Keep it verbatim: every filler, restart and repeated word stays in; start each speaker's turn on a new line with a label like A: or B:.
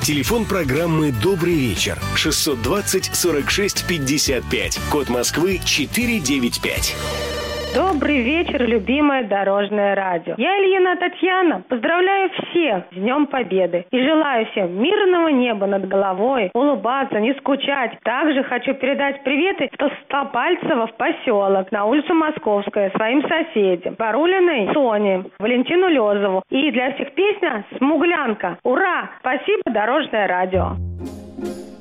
A: Телефон программы «Добрый вечер» шестьсот двадцать сорок шесть пятьдесят пять. Код Москвы четыреста девяносто пять.
B: Добрый вечер, любимое дорожное радио. Я, Ильина Татьяна, поздравляю всех с Днем Победы и желаю всем мирного неба над головой, улыбаться, не скучать. Также хочу передать приветы в Стопальцево в поселок, на улицу Московская, своим соседям, Барулиной Соне, Валентину Лезову. И для всех песня «Смуглянка». Ура! Спасибо, дорожное радио.